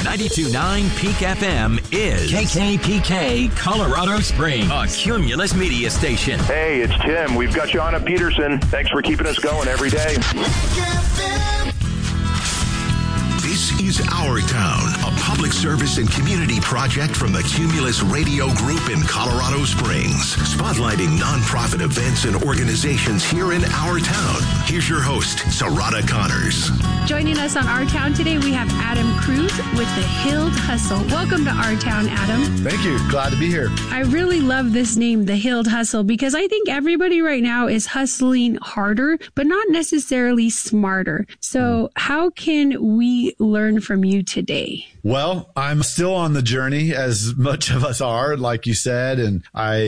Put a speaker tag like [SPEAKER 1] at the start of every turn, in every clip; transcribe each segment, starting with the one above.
[SPEAKER 1] 92.9 Peak FM is KKPK Colorado Springs, a Cumulus media station.
[SPEAKER 2] Hey, it's Tim. We've got you on at Peterson. Thanks for keeping us going every day.
[SPEAKER 3] This is Our Town, a public service and community project from the Cumulus Radio Group in Colorado Springs, spotlighting nonprofit events and organizations here in our town. Here's your host, Sarada Connors.
[SPEAKER 4] Joining us on Our Town today, we have Adam Cruz with the Hilled Hustle. Welcome to Our Town, Adam.
[SPEAKER 5] Thank you. Glad to be here.
[SPEAKER 4] I really love this name, the Hilled Hustle, because I think everybody right now is hustling harder, but not necessarily smarter. So how can we learn from you today?
[SPEAKER 5] Well, I'm still on the journey, as much of us are, like you said. And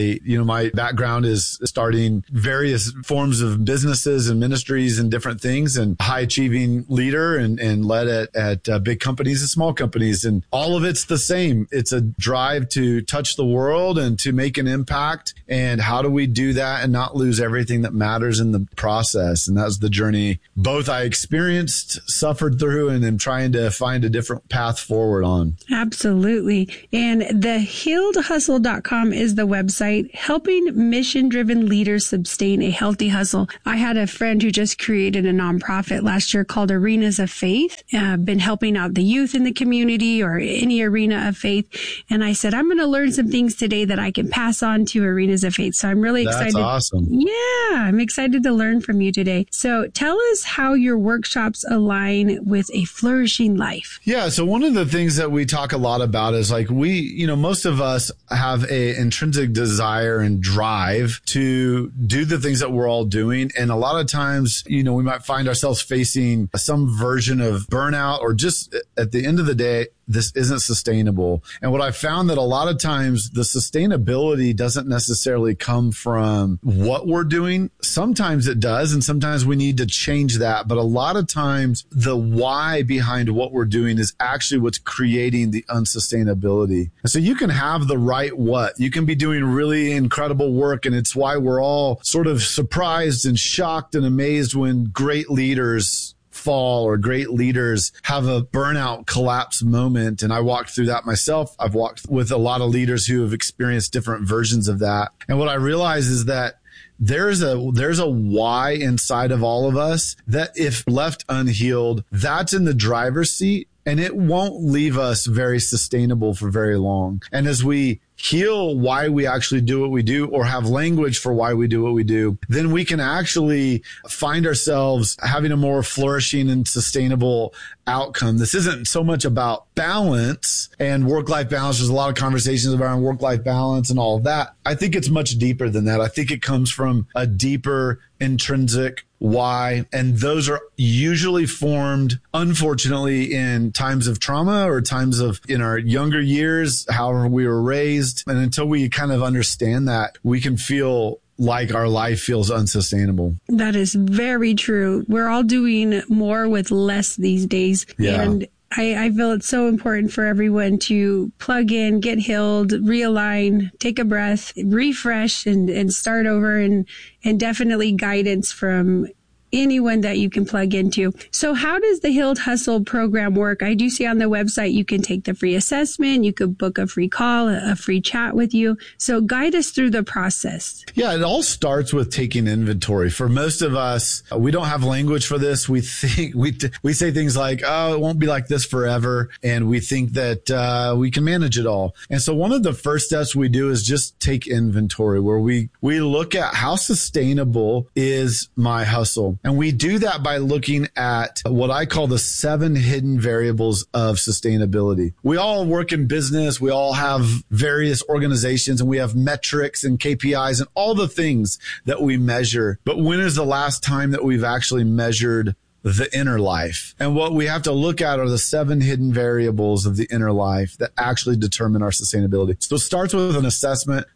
[SPEAKER 5] my background is starting various forms of businesses and ministries and different things, and high achieving leader and led at big companies and small companies. And all of it's the same. It's a drive to touch the world and to make an impact. And how do we do that and not lose everything that matters in the process? And that's the journey both I experienced, suffered through, and am trying to find a different path forward on.
[SPEAKER 4] Absolutely. And the HilledHustle.com is the website, helping mission-driven leaders sustain a healthy hustle. I had a friend who just created a nonprofit last year called Arenas of Faith. Been helping out the youth in the community or any arena of faith. And I said, I'm going to learn some things today that I can pass on to Arenas of Faith. So I'm really excited.
[SPEAKER 5] That's awesome.
[SPEAKER 4] Yeah, I'm excited to learn from you today. So tell us how your workshops align with a flourishing life.
[SPEAKER 5] Yeah. So one of the things that we talk a lot about is like most of us have a intrinsic desire and drive to do the things that we're all doing. And a lot of times, we might find ourselves facing some version of burnout, or just at the end of the day, this isn't sustainable. And what I found that a lot of times the sustainability doesn't necessarily come from what we're doing. Sometimes it does. And sometimes we need to change that. But a lot of times the why behind what we're doing is actually what's creating the unsustainability. And so you can have the right what. You can be doing really incredible work. And it's why we're all sort of surprised and shocked and amazed when great leaders fall or great leaders have a burnout collapse moment. And I walked through that myself. I've walked with a lot of leaders who have experienced different versions of that. And what I realize is that there's a why inside of all of us that, if left unhealed, that's in the driver's seat, and it won't leave us very sustainable for very long. And as we heal why we actually do what we do, or have language for why we do what we do, then we can actually find ourselves having a more flourishing and sustainable outcome. This isn't so much about balance and work-life balance. There's a lot of conversations around work-life balance and all of that. I think it's much deeper than that. I think it comes from a deeper intrinsic why. And those are usually formed, unfortunately, in times of trauma or times of in our younger years, however we were raised. And until we kind of understand that, we can feel like our life feels unsustainable.
[SPEAKER 4] That is very true. We're all doing more with less these days.
[SPEAKER 5] Yeah.
[SPEAKER 4] And I feel it's so important for everyone to plug in, get healed, realign, take a breath, refresh, and start over, and definitely guidance from anyone that you can plug into. So how does the Hilled Hustle program work? I do see on the website you can take the free assessment, you could book a free call, a free chat with you. So guide us through the process.
[SPEAKER 5] Yeah, it all starts with taking inventory. For most of us, we don't have language for this. We think we say things like, "Oh, it won't be like this forever," and we think that we can manage it all. And so one of the first steps we do is just take inventory, where we look at how sustainable is my hustle. And we do that by looking at what I call the 7 hidden variables of sustainability. We all work in business. We all have various organizations, and we have metrics and KPIs and all the things that we measure. But when is the last time that we've actually measured the inner life? And what we have to look at are the 7 hidden variables of the inner life that actually determine our sustainability. So it starts with an assessment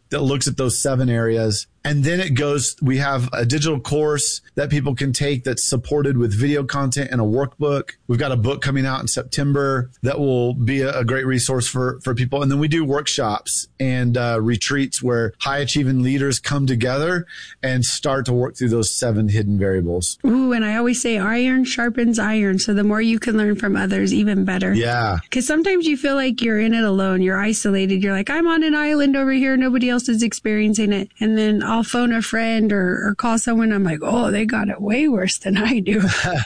[SPEAKER 5] that looks at those 7 areas. And then we have a digital course that people can take that's supported with video content and a workbook. We've got a book coming out in September that will be a great resource for people. And then we do workshops and retreats where high achieving leaders come together and start to work through those 7 hidden variables.
[SPEAKER 4] Ooh, and I always say iron sharpens iron. So the more you can learn from others, even better.
[SPEAKER 5] Yeah.
[SPEAKER 4] Because sometimes you feel like you're in it alone. You're isolated. You're like, I'm on an island over here. Nobody else is experiencing it. And then I'll phone a friend or call someone. I'm like, oh, they got it way worse than I do.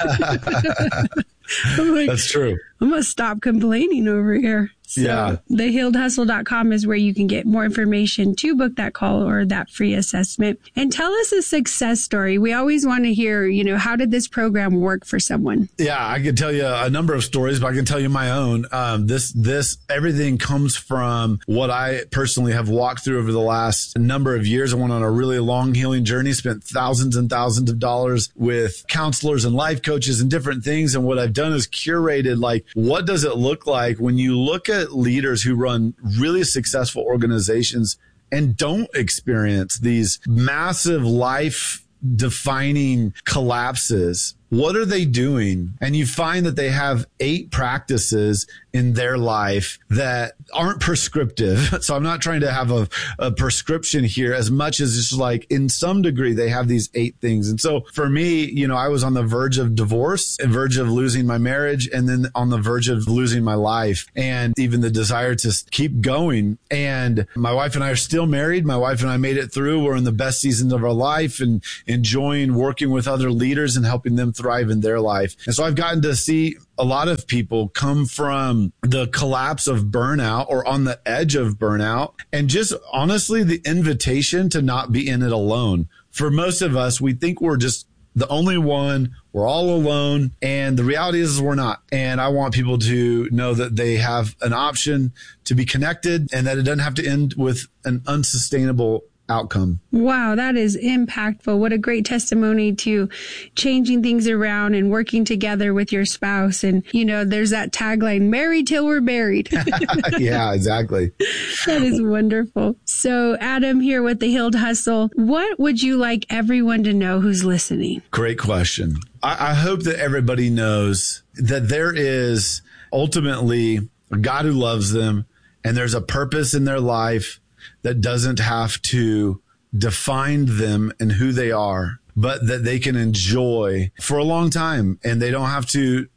[SPEAKER 4] I'm like,
[SPEAKER 5] that's true.
[SPEAKER 4] I'm going to stop complaining over here. So
[SPEAKER 5] yeah.
[SPEAKER 4] thehealedhustle.com is where you can get more information to book that call or that free assessment. And tell us a success story. We always want to hear, how did this program work for someone?
[SPEAKER 5] Yeah, I could tell you a number of stories, but I can tell you my own. This everything comes from what I personally have walked through over the last number of years. I went on a really long healing journey, spent thousands and thousands of dollars with counselors and life coaches and different things. And what I've done is curated, like, what does it look like when you look at leaders who run really successful organizations and don't experience these massive life defining collapses? What are they doing? And you find that they have 8 practices in their life that aren't prescriptive. So I'm not trying to have a prescription here as much as it's like in some degree they have these 8 things. And so for me, I was on the verge of divorce, verge of losing my marriage, and then on the verge of losing my life and even the desire to keep going. And my wife and I are still married. My wife and I made it through. We're in the best seasons of our life and enjoying working with other leaders and helping them thrive in their life. And so I've gotten to see a lot of people come from the collapse of burnout or on the edge of burnout, and just honestly, the invitation to not be in it alone. For most of us, we think we're just the only one. We're all alone. And the reality is we're not. And I want people to know that they have an option to be connected and that it doesn't have to end with an unsustainable outcome.
[SPEAKER 4] Wow, that is impactful. What a great testimony to changing things around and working together with your spouse. And, there's that tagline, married till we're buried.
[SPEAKER 5] Yeah, exactly.
[SPEAKER 4] That is wonderful. So Adam here with The Healed Hustle, what would you like everyone to know who's listening?
[SPEAKER 5] Great question. I hope that everybody knows that there is ultimately a God who loves them and there's a purpose in their life that doesn't have to define them and who they are, but that they can enjoy for a long time. And they don't have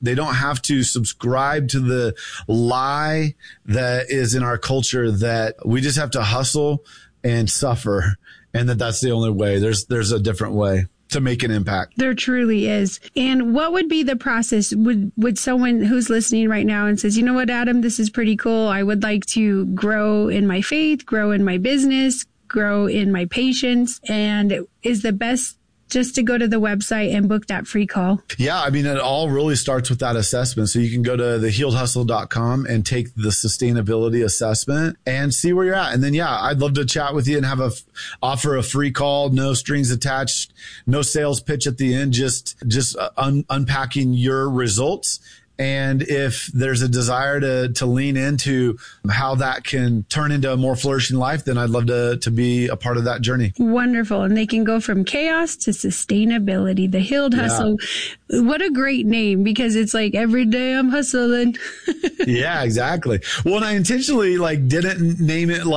[SPEAKER 5] to subscribe to the lie that is in our culture that we just have to hustle and suffer and that's the only way. There's a different way to make an impact.
[SPEAKER 4] There truly is. And what would be the process? Would someone who's listening right now and says, you know what, Adam, this is pretty cool. I would like to grow in my faith, grow in my business, grow in my patience. And is the best just to go to the website and book that free call? Yeah,
[SPEAKER 5] I mean, it all really starts with that assessment. So you can go to thehealedhustle.com and take the sustainability assessment and see where you're at. And then, I'd love to chat with you and offer a free call, no strings attached, no sales pitch at the end, just unpacking your results. And if there's a desire to lean into how that can turn into a more flourishing life, then I'd love to be a part of that journey. Wonderful. And they can go from chaos to sustainability. The Healed Hustle. What a great name, because it's like every day I'm hustling. Yeah, exactly. Well, and I intentionally didn't name it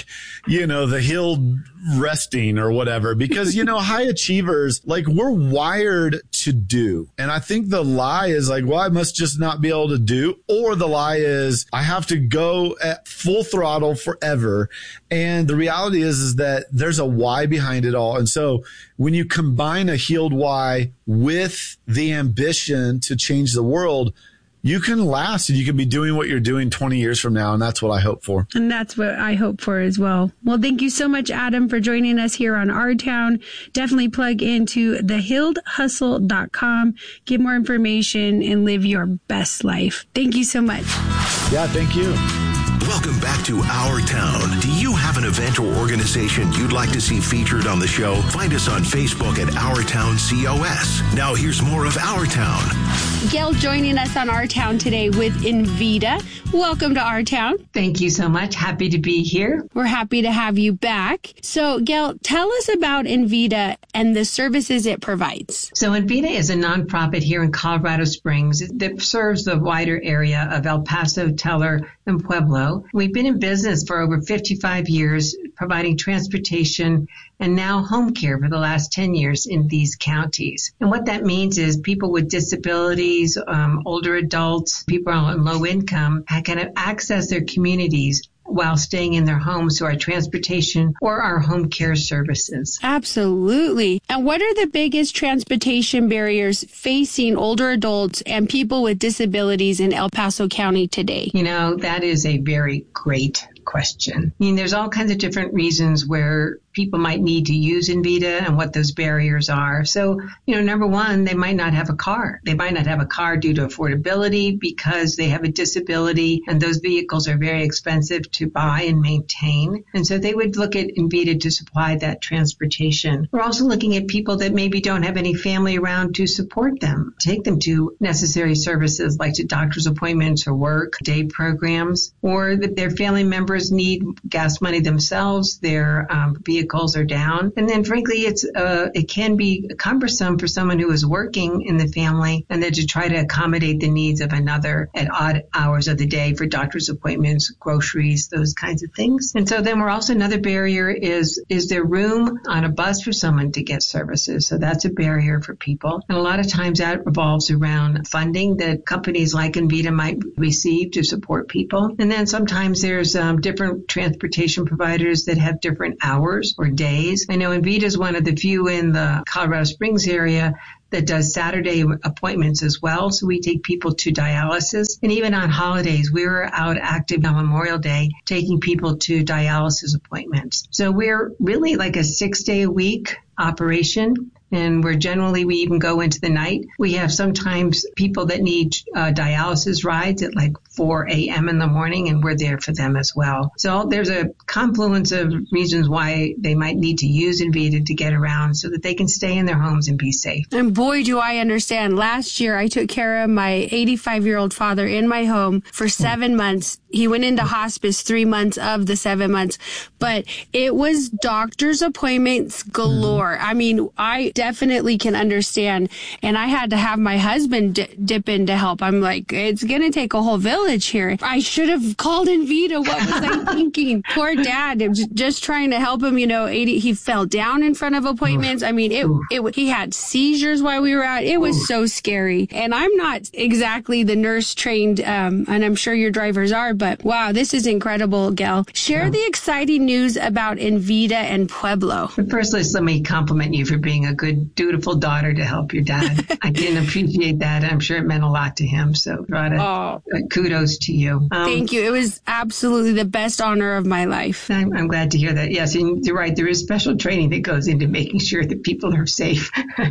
[SPEAKER 5] the Healed Resting or whatever, because, high achievers, we're wired to do. And I think the lie is I must just not be able to do, or the lie is I have to go at full throttle forever. And the reality is that there's a why behind it all. And so when you combine a healed why with the ambition to change the world, you can last and you can be doing what you're doing 20 years from now. And that's what I hope for. And that's what I hope for as well. Well, thank you so much, Adam, for joining us here on Our Town. Definitely plug into thehealedhustle.com, get more information and live your best life. Thank you so much. Yeah, thank you.
[SPEAKER 3] Welcome back to Our Town. Do you have an event or organization you'd like to see featured on the show? Find us on Facebook at Our Town COS. Now here's more of Our Town.
[SPEAKER 4] Gail joining us on Our Town today with Envita. Welcome to Our Town.
[SPEAKER 6] Thank you so much. Happy to be here.
[SPEAKER 4] We're happy to have you back. So, Gail, tell us about Envita and the services it provides.
[SPEAKER 6] So, Envita is a nonprofit here in Colorado Springs that serves the wider area of El Paso, Teller, and Pueblo. We've been in business for over 55 years, providing transportation and now home care for the last 10 years in these counties. And what that means is people with disabilities, older adults, people on low income can access their communities while staying in their homes through our transportation or our home care services.
[SPEAKER 4] Absolutely. And what are the biggest transportation barriers facing older adults and people with disabilities in El Paso County today?
[SPEAKER 6] You know, that is a very great question. I mean, there's all kinds of different reasons where people might need to use Envita and what those barriers are. So, number one, they might not have a car. They might not have a car due to affordability because they have a disability, and those vehicles are very expensive to buy and maintain. And so they would look at Envita to supply that transportation. We're also looking at people that maybe don't have any family around to support them, take them to necessary services like to doctor's appointments or work, day programs, or that their family members need gas money themselves, their vehicles are down. And then frankly, it can be cumbersome for someone who is working in the family and then to try to accommodate the needs of another at odd hours of the day for doctor's appointments, groceries, those kinds of things. And so then we're also another barrier is there room on a bus for someone to get services? So that's a barrier for people. And a lot of times that revolves around funding that companies like Envita might receive to support people. And then sometimes there's different transportation providers that have different hours or days. I know Envita is one of the few in the Colorado Springs area that does Saturday appointments as well. So we take people to dialysis. And even on holidays, we were out active on Memorial Day, taking people to dialysis appointments. So we're really like a 6-day-a-week operation. And we even go into the night. We have sometimes people that need dialysis rides at like 4 a.m. in the morning, and we're there for them as well. So there's a confluence of reasons why they might need to use Envita to get around so that they can stay in their homes and be safe.
[SPEAKER 4] And boy, do I understand. Last year, I took care of my 85-year-old father in my home for 7 months. He went into hospice 3 months of the 7 months, but it was doctor's appointments galore. I mean, I definitely can understand. And I had to have my husband dip in to help. I'm like, it's going to take a whole village here. I should have called Envita. What was I thinking? Poor dad. It was just trying to help him. He fell down in front of appointments. I mean, he had seizures while we were out. It was so scary. And I'm not exactly the nurse trained, and I'm sure your drivers are, but wow, this is incredible, Gail. Share the exciting news about Envita and Pueblo.
[SPEAKER 6] But first, let me compliment you for being a good, dutiful daughter to help your dad. I can appreciate that. I'm sure it meant a lot to him. So, Rada, kudos to you.
[SPEAKER 4] Thank you. It was absolutely the best honor of my life.
[SPEAKER 6] I'm glad to hear that. Yes, and you're right. There is special training that goes into making sure that people are safe.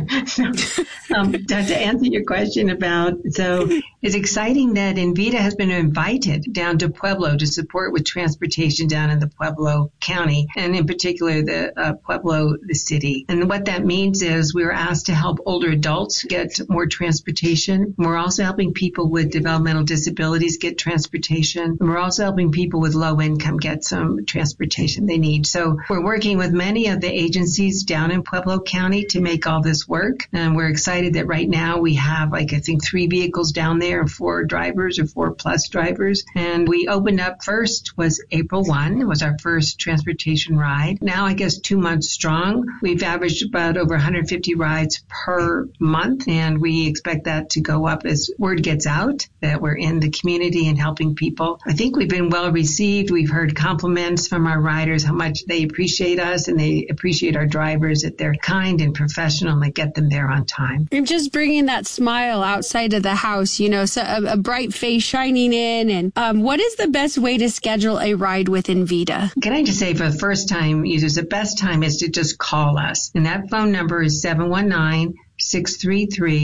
[SPEAKER 6] To answer your question it's exciting that Envita has been invited down to Pueblo to support with transportation down in the Pueblo County, and in particular the Pueblo, the city. And what that means is we were asked to help older adults get more transportation. We're also helping people with developmental disabilities get transportation. And we're also helping people with low income get some transportation they need. So we're working with many of the agencies down in Pueblo County to make all this work. And we're excited that right now we have, I think 3 vehicles down there, 4 drivers or 4+ drivers. And we opened up first was April 1. It was our first transportation ride. Now, I guess 2 months strong. We've averaged about over 150 rides per month. And we expect that to go up as word gets out that we're in the community and helping people. I think we've been well received. We've heard compliments from our riders, how much they appreciate us and they appreciate our drivers, that they're kind and professional and they get them there on time.
[SPEAKER 4] And just bringing that smile outside of the house, so a bright face shining in. And what is the best way to schedule a ride with Envita?
[SPEAKER 6] Can I just say for the first time users, the best time is to just call us. And that phone number is 719-633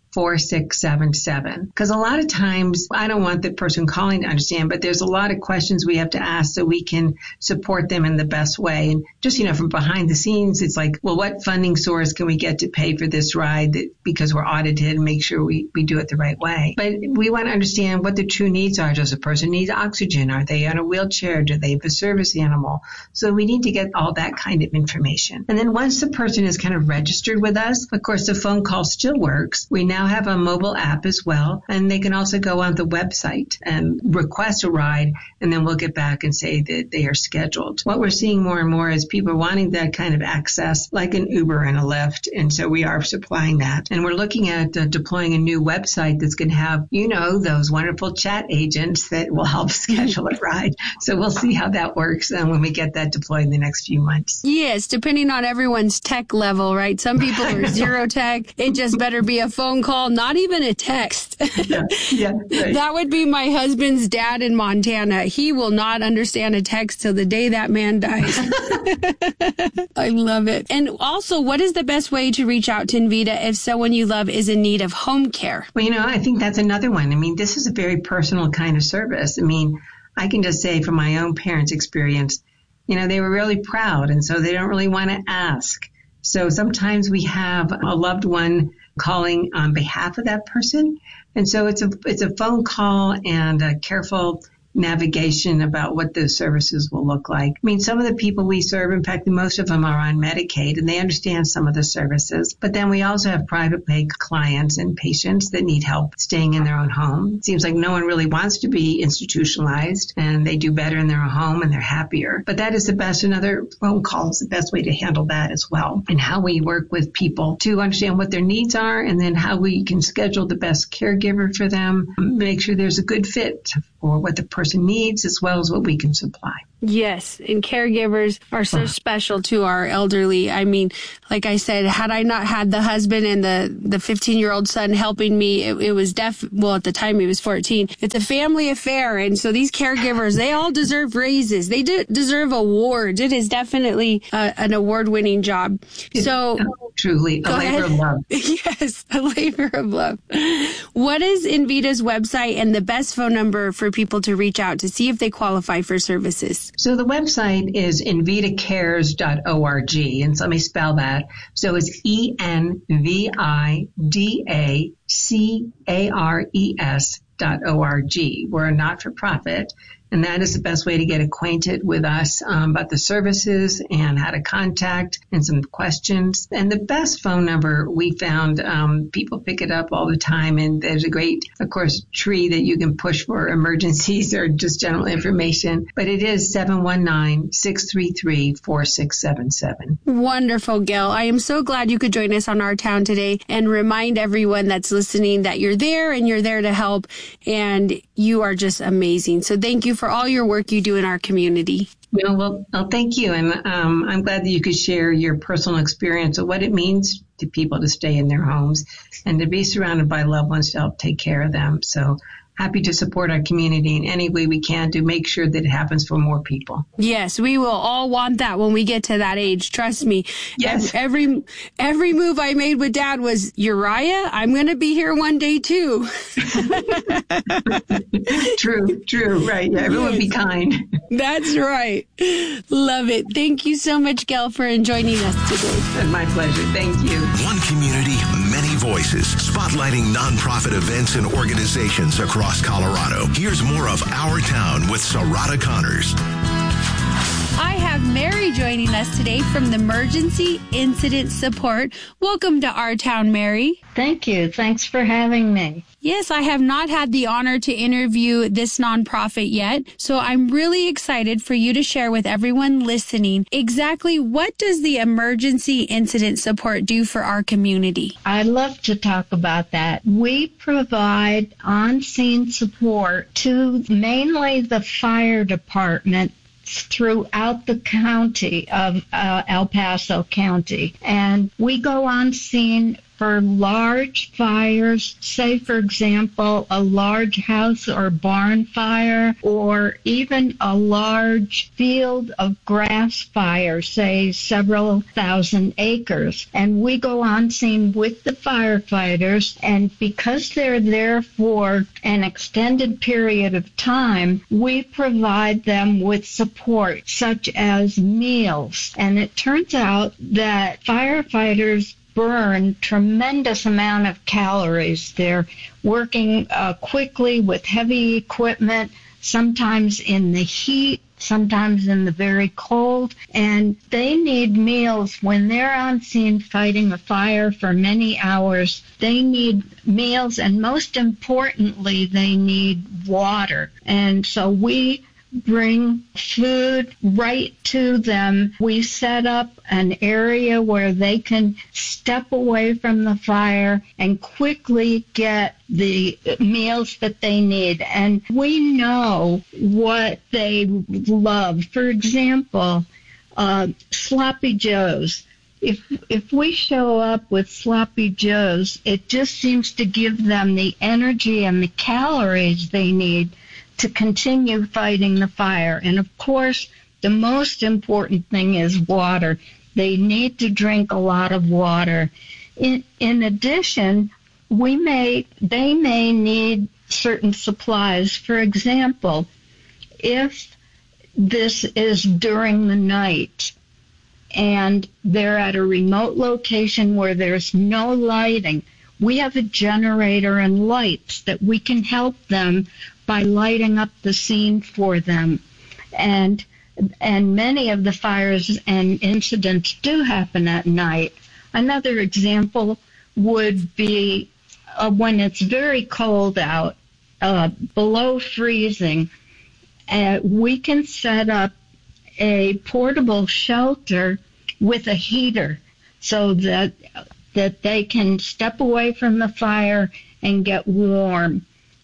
[SPEAKER 6] 4677. Because a lot of times, I don't want the person calling to understand, but there's a lot of questions we have to ask so we can support them in the best way. And just, from behind the scenes, it's like, well, what funding source can we get to pay for this ride because we're audited and make sure we do it the right way. But we want to understand what the true needs are. Does a person need oxygen? Are they on a wheelchair? Do they have a service animal? So we need to get all that kind of information. And then once the person is kind of registered with us, of course, the phone call still works. We now have a mobile app as well, and they can also go on the website and request a ride, and then we'll get back and say that they are scheduled. What we're seeing more and more is people wanting that kind of access, like an Uber and a Lyft, and so we are supplying that. And we're looking at deploying a new website that's going to have, those wonderful chat agents that will help schedule a ride. So we'll see how that works when we get that deployed in the next few months.
[SPEAKER 4] Yes, depending on everyone's tech level, right? Some people are zero tech. It just better be a phone call, not even a text.
[SPEAKER 6] Yeah, right.
[SPEAKER 4] That would be my husband's dad in Montana. He will not understand a text till the day that man dies. I love it. And also, what is the best way to reach out to Envita if someone you love is in need of home care?
[SPEAKER 6] Well, I think that's another one. This is a very personal kind of service. I can just say from my own parents' experience, they were really proud, and so they don't really want to ask. So sometimes we have a loved one calling on behalf of that person. And so it's a phone call and a careful navigation about what those services will look like. Some of the people we serve, in fact, most of them are on Medicaid, and they understand some of the services. But then we also have private pay clients and patients that need help staying in their own home. It seems like no one really wants to be institutionalized, and they do better in their own home and they're happier. But that is the best. Another phone call is the best way to handle that as well, and how we work with people to understand what their needs are, and then how we can schedule the best caregiver for them, make sure there's a good fit for what the person needs as well as what we can supply.
[SPEAKER 4] Yes, and caregivers are so special to our elderly. Like I said, had I not had the husband and the 15-year-old son helping me, it was at the time he was 14. It's a family affair, and so these caregivers, they all deserve raises. They deserve awards. It is definitely an award-winning job.
[SPEAKER 6] Truly, a labor of love.
[SPEAKER 4] Yes, a labor of love. What is Envita's website and the best phone number for people to reach out to see if they qualify for services?
[SPEAKER 6] So the website is envitacares.org, and so let me spell that. So it's ENVIDACARES.org. We're a not-for-profit, and that is the best way to get acquainted with us about the services and how to contact and some questions. And the best phone number we found, people pick it up all the time, and there's a great, of course, tree that you can push for emergencies or just general information. But it is 719-633-4677.
[SPEAKER 4] Wonderful, Gail. I am so glad you could join us on Our Town today and remind everyone that's listening that you're there and you're there to help, and you are just amazing. So thank you for all your work you do in our community.
[SPEAKER 6] Well, thank you. And I'm glad that you could share your personal experience of what it means to people to stay in their homes and to be surrounded by loved ones to help take care of them. So happy to support our community in any way we can to make sure that it happens for more people.
[SPEAKER 4] Yes, we will all want that when we get to that age. Trust me.
[SPEAKER 6] Yes.
[SPEAKER 4] Every move I made with Dad was, Uriah, I'm going to be here one day too.
[SPEAKER 6] True. Right. Yeah, everyone be kind.
[SPEAKER 4] That's right. Love it. Thank you so much, Gail, for joining us today.
[SPEAKER 6] It's my pleasure. Thank you.
[SPEAKER 3] One community, many voices, spotlighting nonprofit events and organizations across Colorado. Here's more of Our Town with Sarada Connors.
[SPEAKER 4] I have Mary joining us today from the Emergency Incident Support. Welcome to Our Town, Mary.
[SPEAKER 7] Thank you. Thanks for having me.
[SPEAKER 4] Yes, I have not had the honor to interview this nonprofit yet, so I'm really excited for you to share with everyone listening exactly what does the Emergency Incident Support do for our community?
[SPEAKER 7] I'd love to talk about that. We provide on-scene support to mainly the fire department throughout the county of El Paso County. And we go on scene for large fires, say, for example, a large house or barn fire, or even a large field of grass fire, say several thousand acres. And we go on scene with the firefighters, and because they're there for an extended period of time, we provide them with support, such as meals. And it turns out that firefighters burn tremendous amount of calories. They're working quickly with heavy equipment, sometimes in the heat, sometimes in the very cold, and they need meals when they're on scene fighting a fire for many hours. They need meals, and most importantly, they need water. And so we bring food right to them. We set up an area where they can step away from the fire and quickly get the meals that they need. And we know what they love. For example, Sloppy Joes. If we show up with Sloppy Joes, it just seems to give them the energy and the calories they need to continue fighting the fire. And of course, the most important thing is water. They need to drink a lot of water. In addition, they may need certain supplies. For example, if this is during the night and they're at a remote location where there's no lighting, we have a generator and lights that we can help them by lighting up the scene for them. And many of the fires and incidents do happen at night. Another example would be when it's very cold out, below freezing, we can set up a portable shelter with a heater so that they can step away from the fire and get warm.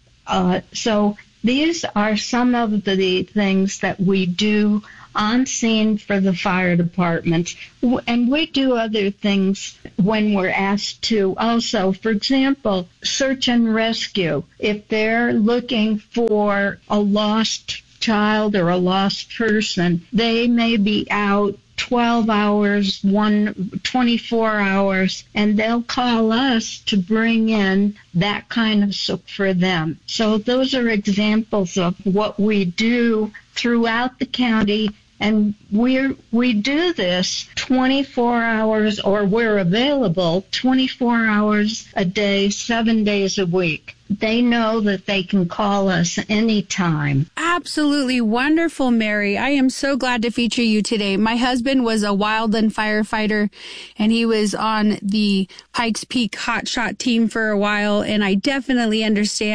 [SPEAKER 7] So these are some of the things that we do on scene for the fire department. And we do other things when we're asked to also. For example, search and rescue. If they're looking for a lost child or a lost person, they may be out 12 hours, 24 hours, and they'll call us to bring in that kind of support for them. So those are examples of what we do throughout the county, and we do this 24 hours, or we're available 24 hours a day, 7 days a week. They know that they can call us anytime.
[SPEAKER 4] Absolutely wonderful, Mary. I am so glad to feature you today. My husband was a wildland firefighter, and he was on the Pikes Peak Hotshot team for a while, and I definitely understand